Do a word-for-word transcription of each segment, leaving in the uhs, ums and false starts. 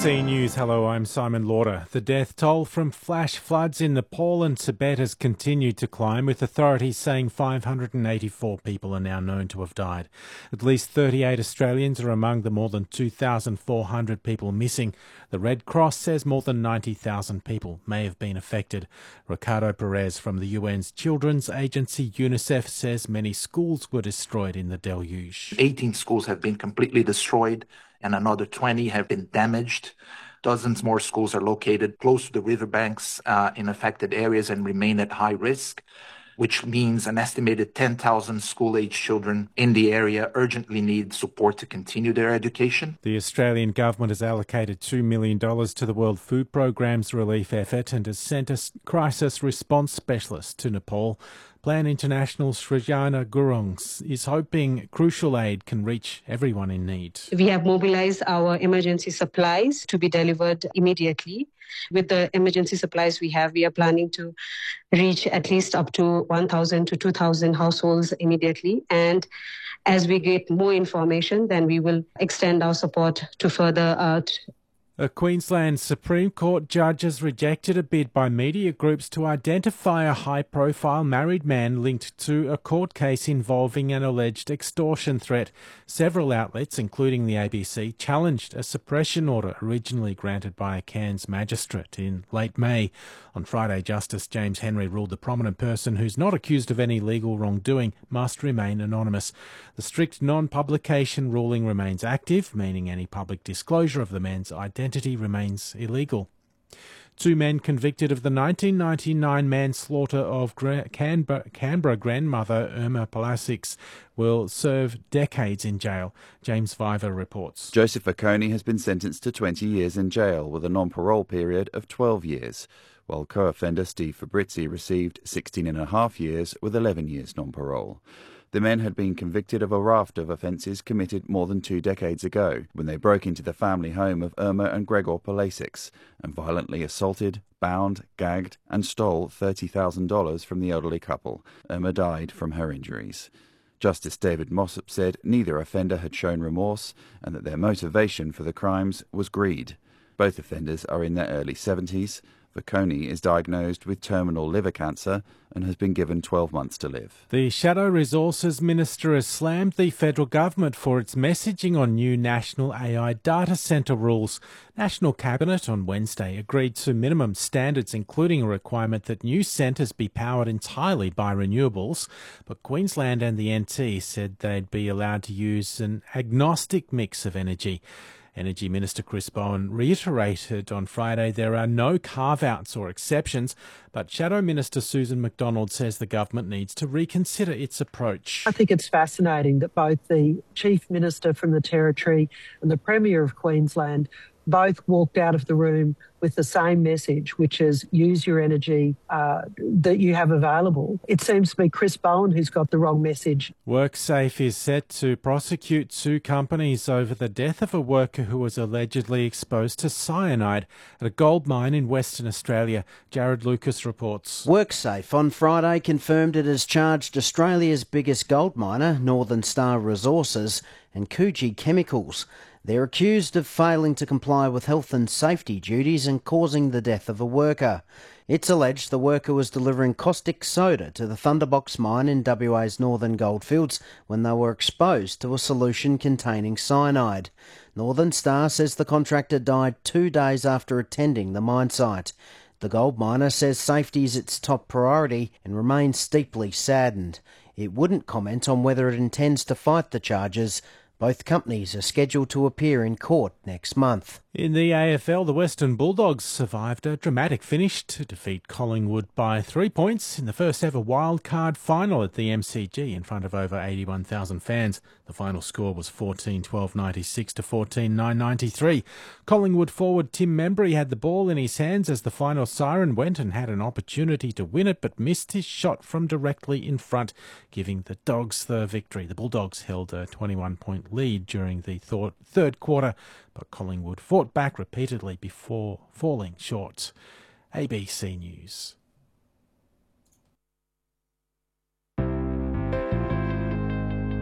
C News. Hello, I'm Simon Lauder. The death toll from flash floods in Nepal and Tibet has continued to climb, with authorities saying five hundred eighty-four people are now known to have died. At least thirty-eight Australians are among the more than two thousand four hundred people missing. The Red Cross says more than ninety thousand people may have been affected. Ricardo Perez from the U N's children's agency UNICEF says many schools were destroyed in the deluge. eighteen schools have been completely destroyed, and another twenty have been damaged. Dozens more schools are located close to the riverbanks uh, in affected areas and remain at high risk, which means an estimated ten thousand school-age children in the area urgently need support to continue their education. The Australian government has allocated two million dollars to the World Food Programme's relief effort and has sent a crisis response specialist to Nepal. Plan International Srijana Gurung is hoping crucial aid can reach everyone in need. We have mobilized our emergency supplies to be delivered immediately. With the emergency supplies we have, we are planning to reach at least up to one thousand to two thousand households immediately. And as we get more information, then we will extend our support to further out. A Queensland Supreme Court judge has rejected a bid by media groups to identify a high-profile married man linked to a court case involving an alleged extortion threat. Several outlets, including the A B C, challenged a suppression order originally granted by a Cairns magistrate in late May. On Friday, Justice James Henry ruled the prominent person who's not accused of any legal wrongdoing must remain anonymous. The strict non-publication ruling remains active, meaning any public disclosure of the man's identity Identity remains illegal. Two men convicted of the nineteen ninety-nine manslaughter of Canberra, Canberra grandmother Irma Palasic will serve decades in jail. James Viver reports. Joseph Oconee has been sentenced to twenty years in jail with a non-parole period of twelve years, while co-offender Steve Fabrizzi received sixteen and a half years with eleven years non-parole. The men had been convicted of a raft of offences committed more than two decades ago when they broke into the family home of Irma and Gregor Palasic and violently assaulted, bound, gagged and stole thirty thousand dollars from the elderly couple. Irma died from her injuries. Justice David Mossop said neither offender had shown remorse and that their motivation for the crimes was greed. Both offenders are in their early seventies. Oconee is diagnosed with terminal liver cancer and has been given twelve months to live. The Shadow Resources Minister has slammed the federal government for its messaging on new national A I data centre rules. National Cabinet on Wednesday agreed to minimum standards, including a requirement that new centres be powered entirely by renewables. But Queensland and the N T said they'd be allowed to use an agnostic mix of energy. Energy Minister Chris Bowen reiterated on Friday there are no carve-outs or exceptions, but Shadow Minister Susan McDonald says the government needs to reconsider its approach. I think it's fascinating that both the Chief Minister from the Territory and the Premier of Queensland both walked out of the room with the same message, which is use your energy uh, that you have available. It seems to be Chris Bowen who's got the wrong message. WorkSafe is set to prosecute two companies over the death of a worker who was allegedly exposed to cyanide at a gold mine in Western Australia. Jared Lucas reports. WorkSafe on Friday confirmed it has charged Australia's biggest gold miner, Northern Star Resources, and Coogee Chemicals. They're accused of failing to comply with health and safety duties and causing the death of a worker. It's alleged the worker was delivering caustic soda to the Thunderbox mine in W A's Northern Goldfields when they were exposed to a solution containing cyanide. Northern Star says the contractor died two days after attending the mine site. The gold miner says safety is its top priority and remains deeply saddened. It wouldn't comment on whether it intends to fight the charges. Both companies are scheduled to appear in court next month. In the A F L, the Western Bulldogs survived a dramatic finish to defeat Collingwood by three points in the first ever wildcard final at the M C G in front of over eighty-one thousand fans. The final score was fourteen twelve ninety-six to fourteen nine ninety-three. Collingwood forward Tim Membry had the ball in his hands as the final siren went and had an opportunity to win it, but missed his shot from directly in front, giving the Dogs the victory. The Bulldogs held a twenty-one point lead during the th- third quarter, but Collingwood fought back repeatedly before falling short. A B C News.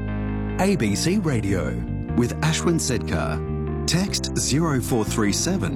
A B C Radio with Ashwin Sedkar. Text zero four three seven